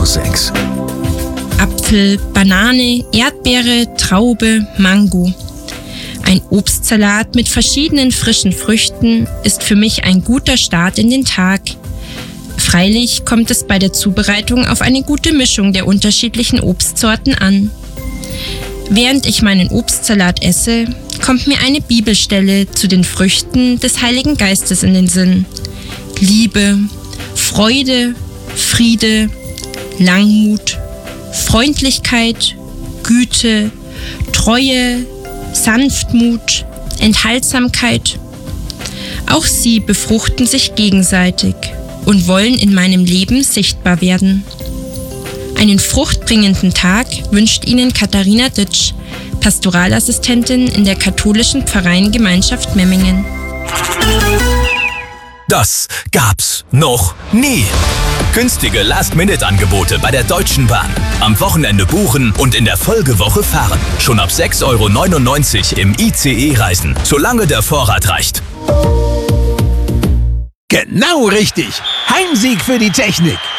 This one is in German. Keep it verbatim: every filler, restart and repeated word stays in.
sechs. Apfel, Banane, Erdbeere, Traube, Mango. Ein Obstsalat mit verschiedenen frischen Früchten ist für mich ein guter Start in den Tag. Freilich kommt es bei der Zubereitung auf eine gute Mischung der unterschiedlichen Obstsorten an. Während ich meinen Obstsalat esse, kommt mir eine Bibelstelle zu den Früchten des Heiligen Geistes in den Sinn. Liebe, Freude, Friede, Langmut, Freundlichkeit, Güte, Treue, Sanftmut, Enthaltsamkeit. Auch sie befruchten sich gegenseitig und wollen in meinem Leben sichtbar werden. Einen fruchtbringenden Tag wünscht Ihnen Katharina Ditsch, Pastoralassistentin in der katholischen Pfarreiengemeinschaft Memmingen. Das gab's noch nie. Günstige Last-Minute-Angebote bei der Deutschen Bahn. Am Wochenende buchen und in der Folgewoche fahren. Schon ab sechs Euro neunundneunzig im I C E-Reisen, solange der Vorrat reicht. Genau richtig. Heimsieg für die Technik.